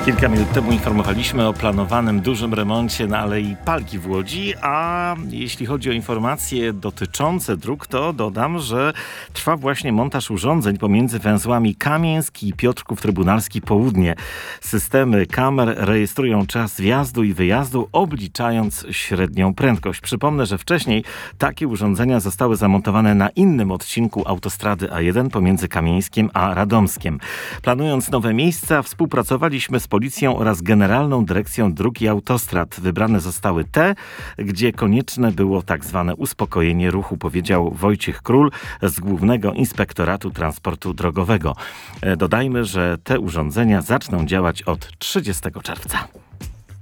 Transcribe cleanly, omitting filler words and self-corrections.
Kilka minut temu informowaliśmy o planowanym dużym remoncie na Alei Palki w Łodzi, a jeśli chodzi o informacje dotyczące dróg, to dodam, że trwa właśnie montaż urządzeń pomiędzy węzłami Kamieński i Piotrków Trybunalski Południe. Systemy kamer rejestrują czas wjazdu i wyjazdu, obliczając średnią prędkość. Przypomnę, że wcześniej takie urządzenia zostały zamontowane na innym odcinku autostrady A1 pomiędzy Kamieńskiem a Radomskiem. Planując nowe miejsca, współpracowaliśmy z Policją oraz Generalną Dyrekcją Dróg i Autostrad. Wybrane zostały te, gdzie konieczne było tak zwane uspokojenie ruchu, powiedział Wojciech Król z Głównego Inspektoratu Transportu Drogowego. Dodajmy, że te urządzenia zaczną działać od 30 czerwca.